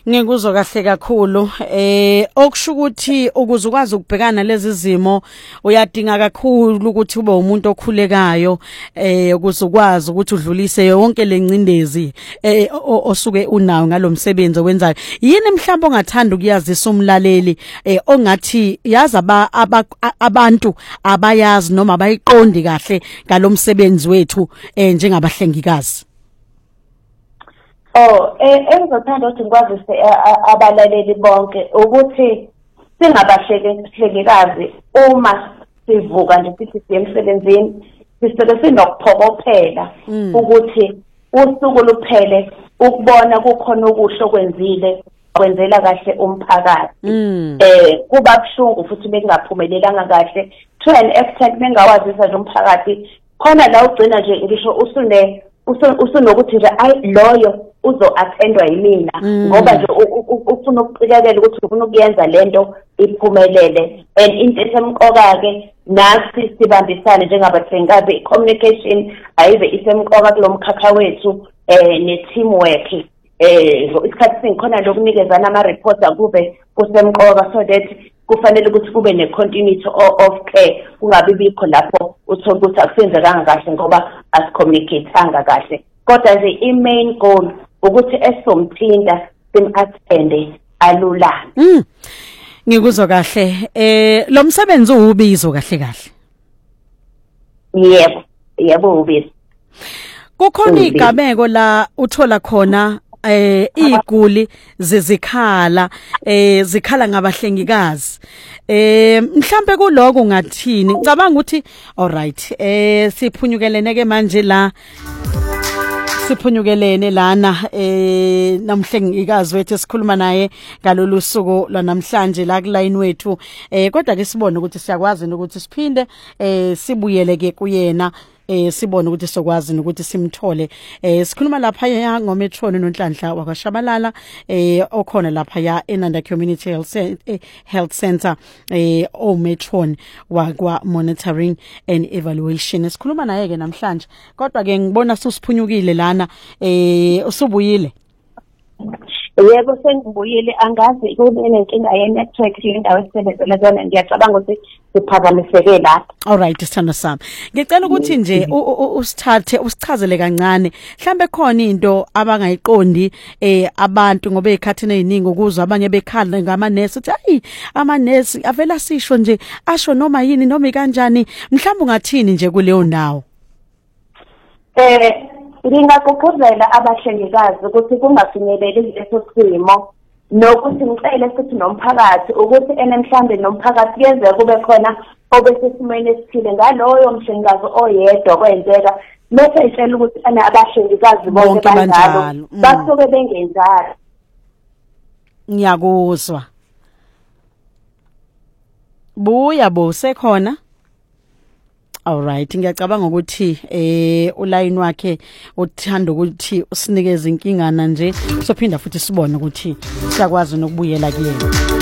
Ngikuzwa kahle kakhulu okusho ukuthi ukuze ukwazi ukubhekana lezi zimo uyadinga kakhulu ukuthi ube umuntu okhulekayo ukuze ukwazi ukuthi udlulise yonke lencindezi osuke unayo ngalomsebenzi owenzayo. Yini mhlawumbe ongathanda ukuyazisa umlaleli ongathi yazi abantu abayazi noma abayiqondi kahle ngalomsebenzi wethu njengabahlengikazi? Engizothanda ukuthi ngikwazise abalaleli bonke ukuthi singabahlengikazi uma sivuka nje sithi siye emsebenzini sisuke sinokuphokophela ukuthi usuku luphele ukubona kukhona okuhle okwenzile kwenzela kahle umphakathi. Kuba buhlungu futhi bengaphumelelanga kahle to an extent bengawazisa nje umphakathi khona la ugcina nje ngisho usunokuthi nje loyo uzo-attendwa yimina ngoba nje ufuna ukuqikelela ukuthi ufuna ukuyenza lento iphumelele. And into esemqoka-ke nathi sibambisane njengabahlengikazi, i-communication ayive isemqoka kulo mkhakha wethu ne-teamwork. Isikhathi singikhona lokunikezana ama-reports akube kusemqoka so that kufanele ukuthi kube ne-continuity of care, kungabi bikho lapho uthola ukuthi akusenzekanga kahle ngoba asicommunicate-anga kahle. Kodwa nje i-main goal ukuthi esomthinta sim-attende alulame. Ngikuzwa kahle. Lo msebenzi uwubizo kahle. Yebo ubizo. Kukhona igameko la uthola khona iguli zizikhala ngabahlengikazi. Mhlambe kuloko ngathini? Ngicabanga ukuthi alright siphunyukelene ke manje la siphunyukelene lana namhlengikazi wethu esikhuluma naye ngalolu suku lwanamhlanje la kuline wethu kodwa ke sibone ukuthi siyakwazi ukuthi siphinde sibuyele ke kuyena sibone ukuthi sokwazi ukuthi simthole. Sikhuluma lapha ya ngoMetron noNhlanhla wakwaShabalala okhona lapha ya eNanda Community Health Center oMetron wakwa Monitoring and Evaluation. Sikhuluma naye ke namhlanje kodwa ke ngibona susiphunyukile lana usubuyile. Yebo sengibuyile, angazi kube nenkinga ye-network kule ndawo esebenzela zona, ngiyacabanga ukuthi siphazamiseke lapha. Alright sithando sami, ngicela ukuthi nje usichazele kancane mhlambe khona into abangayiqondi abantu ngoba ekhathini eziningi ukuzwa abanye bekhala ngamanesi uthi hayi amanesi avela sisho nje asho noma yini noma kanjani, mhlambe ungathini nje kuleyo ndawo? Ngingagqugquzela abahlengikazi ukuthi kungafinyeleli leso simo nokuthi ngicele futhi nomphakathi ukuthi mhlambe nomphakathi kuyenzeka kube khona obesesimweni esithile ngaloyo mhlengikazi oyedwa kwenzeka bese icela ukuthi abahlengikazi bonke banjalo basuke bengenzalo. Ngiyakuzwa. Buya sekhona. Alright, ngiyacabanga ukuthi uline wakhe uthanda ukuthi usinikeze inkingana nje sophinda futhi sibone ukuthi siyakwazi nokubuyela kuyena.